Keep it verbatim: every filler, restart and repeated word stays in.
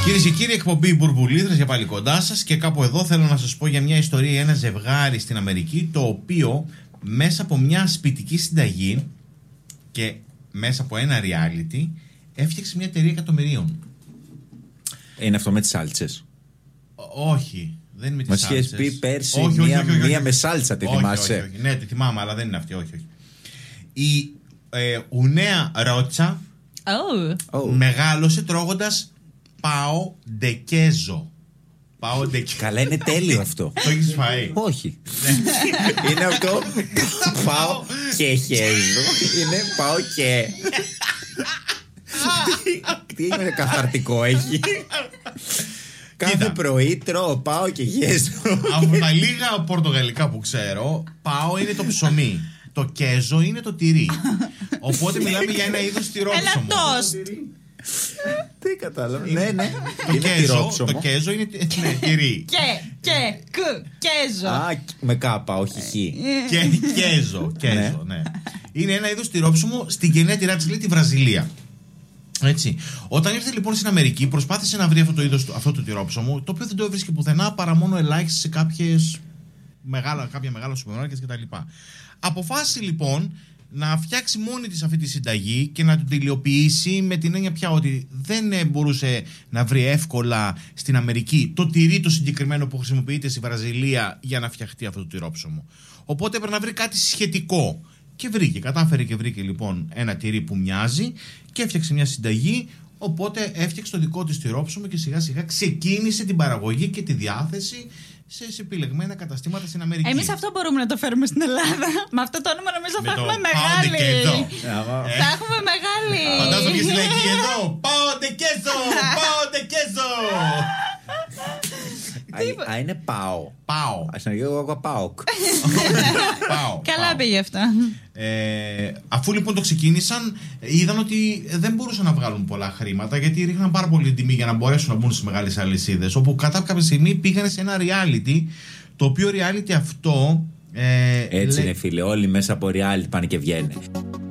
Κυρίες και κύριοι, εκπομπή Μπουρμπουλίδρες για πάλι κοντά σας. Και κάπου εδώ θέλω να σας πω για μια ιστορία για ένα ζευγάρι στην Αμερική, το οποίο μέσα από μια σπιτική συνταγή και μέσα από ένα reality έφτιαξε μια εταιρεία εκατομμυρίων. Είναι αυτό με τις σάλτσες? Όχι, δεν είναι με τις σάλτσες. Μας είχες πει πέρσι όχι, μία, όχι, όχι, όχι, μία όχι. με σάλτσα, τη όχι, θυμάσαι? Όχι, όχι, ναι, τη θυμάμαι, αλλά δεν είναι αυτή, όχι, όχι. Η ε, Ουνέα Ρότσα oh. Oh. μεγάλωσε τρώγοντας πάο ντεκέζο. Πάο ντεκέζο. Καλά, είναι τέλειο αυτό. Το έχεις φάει? Όχι. Είναι αυτό. Πάω και χέζω. Είναι πάω και. Τι είναι καθαρτικό έχει? Κάθε πρωί τρώω πάω και γέζω. Από τα λίγα πορτογαλικά που ξέρω, πάω είναι το ψωμί. Το κέζο είναι το τυρί. Οπότε μιλάμε για ένα είδος τυρόψωμο. Ένα τόστ. Τι κατάλαβα. Ναι, ναι. Το Είναι κέζο, τυρόψωμο. το κέζο είναι ναι, τυρί. Και, και, κ, κέζο. Α, με κάπα, όχι χ. Και κέζο, κέζο, ναι. Είναι ένα είδος τυρόψωμο στην γενέτειρά της, λέει, τη Βραζιλία. Έτσι. Όταν ήρθε λοιπόν στην Αμερική, προσπάθησε να βρει αυτό το είδος, αυτό το τυρόψωμο, το οποίο δεν το έβρισκε πουθενά παρά μόνο ελάχιστα σε κάποιες μεγάλα, κάποια μεγάλα σούπερ μάρκετ κτλ. Αποφάσισε λοιπόν να φτιάξει μόνη της αυτή τη συνταγή και να την τελειοποιήσει, με την έννοια πια ότι δεν μπορούσε να βρει εύκολα στην Αμερική το τυρί το συγκεκριμένο που χρησιμοποιείται στη Βραζιλία για να φτιαχτεί αυτό το τυρόψωμο. Οπότε έπρεπε να βρει κάτι σχετικό. Και βρήκε, κατάφερε και βρήκε λοιπόν ένα τυρί που μοιάζει και έφτιαξε μια συνταγή. Οπότε έφτιαξε το δικό της τυρόψωμο και σιγά σιγά ξεκίνησε την παραγωγή και τη διάθεση σε επιλεγμένα καταστήματα στην Αμερική. Εμείς αυτό μπορούμε να το φέρουμε στην Ελλάδα. Με αυτό το όνομα νομίζω θα έχουμε το μεγάλη. Πάοντε και εδώ. Θα έχουμε μεγάλη. Φαντάζομαι και στη λαϊκή εδώ. Πάοντε και εδώ. Πάοντε και εδώ. Α, είναι πάω. Πάω. Ας να γίνω εγώ πάοκ. Πάω. Καλά πήγε αυτό. Ε, αφού λοιπόν το ξεκίνησαν, είδαν ότι δεν μπορούσαν να βγάλουν πολλά χρήματα, γιατί ρίχναν πάρα πολύ τιμή για να μπορέσουν να μπουν στις μεγάλες αλυσίδες. Όπου κατά κάποια στιγμή πήγανε σε ένα reality, το οποίο reality αυτό. Ε, Έτσι λέ... είναι, φίλε. Όλοι μέσα από reality πάνε και βγαίνουν.